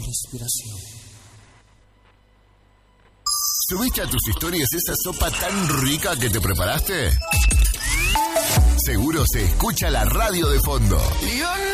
respiración. ¿Subiste a tus historias esa sopa tan rica que te preparaste? Seguro se escucha la radio de fondo.